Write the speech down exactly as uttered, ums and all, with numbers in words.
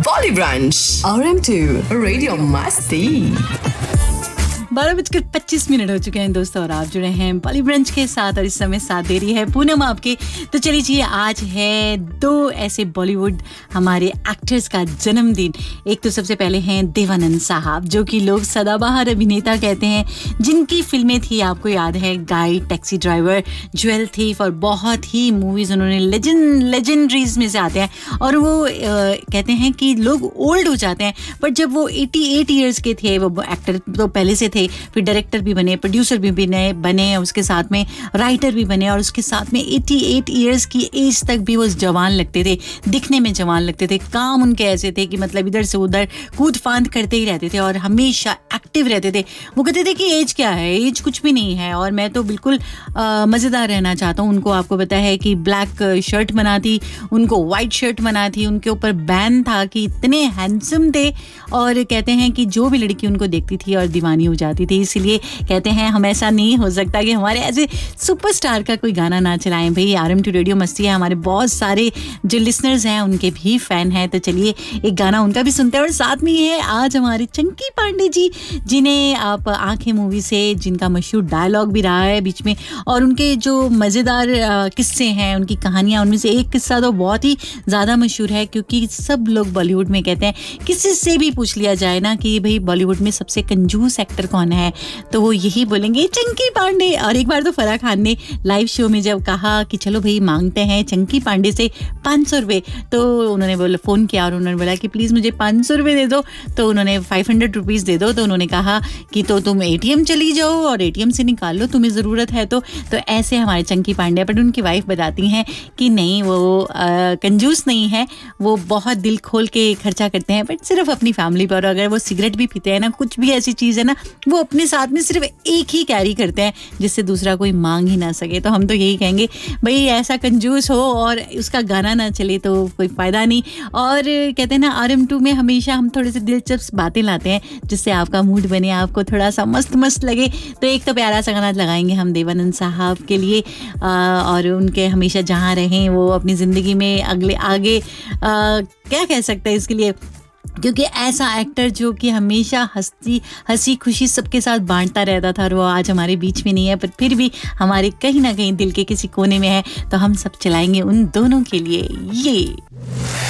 Bolly Brunch, R M to Radio Masti. बारह बजकर पच्चीस मिनट हो चुके हैं दोस्तों और आप जुड़े हैं बॉली ब्रंच के साथ और इस समय साथ दे रही है पूनम आपके। तो चलिए जी, आज है दो ऐसे बॉलीवुड हमारे एक्टर्स का जन्मदिन। एक तो सबसे पहले हैं देवानंद साहब, जो कि लोग सदाबहार अभिनेता कहते हैं, जिनकी फिल्में थी आपको याद है, guide, taxi driver, jewel thief और बहुत ही मूवीज उन्होंने लेजेंड लेजेंडरीज में से आते हैं। और वो आ, कहते हैं कि लोग ओल्ड हो जाते हैं, बट जब वो अठासी ईयर्स के थे, वो एक्टर तो पहले से थे, फिर डायरेक्टर भी बने, प्रोड्यूसर भी बने बने उसके साथ में राइटर भी बने, और उसके साथ में अठासी इयर्स की एज तक भी वो जवान लगते थे, दिखने में जवान लगते थे। काम उनके ऐसे थे कि मतलब इधर से उधर कूद फांद करते ही रहते थे और हमेशा एक्टिव रहते थे। वो कहते थे कि एज क्या है, एज कुछ भी नहीं है और मैं तो बिल्कुल मज़ेदार रहना चाहता हूँ। उनको आपको पता है कि ब्लैक शर्ट बना थी, उनको वाइट शर्ट बना थी, उनके ऊपर बैन था कि इतने हैंडसम थे, और कहते हैं कि जो भी लड़की उनको देखती थी और दीवानी हो जाती थी। इसीलिए कहते हैं हम ऐसा नहीं हो सकता कि हमारे ऐसे सुपरस्टार का कोई गाना ना चलाएं। भाई आर एम टू रेडियो मस्ती है, हमारे बहुत सारे जो लिसनर्स हैं उनके भी फैन हैं, तो चलिए एक गाना उनका भी सुनते हैं। और साथ में ये है आज हमारे चंकी पांडे जी, जिन्हें आप आंखें मूवी से, जिनका मशहूर डायलॉग भी रहा है बीच में, और उनके जो मज़ेदार किस्से हैं, उनकी कहानियाँ, उनमें से एक किस्सा तो बहुत ही ज़्यादा मशहूर है, क्योंकि सब लोग बॉलीवुड में कहते हैं, किसी से भी पूछ लिया जाए ना कि भाई बॉलीवुड में सबसे कंजूस एक्टर कौन है, तो वो यही बोलेंगे चंकी पांडे। और एक बार तो फराह खान ने लाइव शो में जब कहा कि चलो भाई मांगते हैं चंकी पांडे से पाँच सौ रुपये, तो उन्होंने बोला, फ़ोन किया और उन्होंने बोला कि प्लीज़ मुझे पाँच सौ रुपये दे दो, तो उन्होंने फाइव हंड्रेड रुपीज़ दे दो। तो उन्होंने कहा कि तो तुम एटीएम चली जाओ और एटीएम से निकाल लो, तुम्हें ज़रूरत है तो। तो ऐसे हमारे चंकी पांडे, बट उनकी वाइफ बताती हैं कि नहीं, वो आ, कंजूस नहीं है, वो बहुत दिल खोल के खर्चा करते हैं, बट सिर्फ अपनी फैमिली पर। अगर वो सिगरेट भी पीते हैं ना, कुछ भी ऐसी चीज़ है ना, वो अपने साथ में सिर्फ एक ही कैरी करते हैं, जिससे दूसरा कोई मांग ही ना सके। तो हम तो यही कहेंगे भाई ऐसा कंजूस हो और उसका गाना ना चले तो कोई फ़ायदा नहीं। और कहते हैं ना, आर एम टू में हमेशा हम थोड़े से दिलचस्प बातें लाते हैं, जिससे आपका मूड बने, आपको थोड़ा सा मस्त मस्त लगे। तो एक तो प्यारा सा गाना लगाएंगे हम देवानंद साहब के लिए, आ, और उनके हमेशा जहाँ रहें वो अपनी ज़िंदगी में अगले आगे आ, क्या कह सकते हैं इसके लिए, क्योंकि ऐसा एक्टर जो कि हमेशा हंसी हंसी खुशी सबके साथ बांटता रहता था, और वो आज हमारे बीच में नहीं है, पर फिर भी हमारे कहीं ना कहीं दिल के किसी कोने में है। तो हम सब चलाएंगे उन दोनों के लिए ये